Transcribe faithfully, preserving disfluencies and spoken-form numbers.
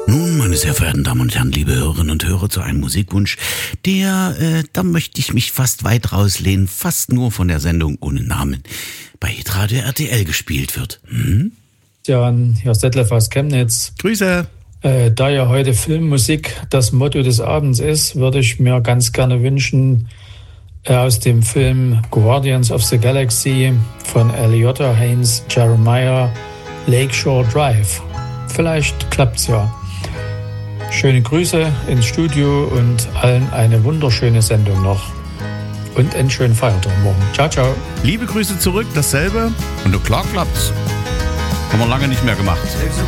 Nun, meine sehr verehrten Damen und Herren, liebe Hörerinnen und Hörer, zu einem Musikwunsch, der, äh, da möchte ich mich fast weit rauslehnen, fast nur von der Sendung ohne Namen bei Hitradio R T L gespielt wird. Hm? Jan, hier ist Detlef aus Chemnitz. Grüße. Äh, da ja heute Filmmusik das Motto des Abends ist, würde ich mir ganz gerne wünschen, äh, aus dem Film Guardians of the Galaxy von Eliota Haynes Jeremiah, Lakeshore Drive. Vielleicht klappt's ja. Schöne Grüße ins Studio und allen eine wunderschöne Sendung noch. Und einen schönen Feiertag morgen. Ciao, ciao. Liebe Grüße zurück, dasselbe. Und klar klappt's. Haben wir lange nicht mehr gemacht.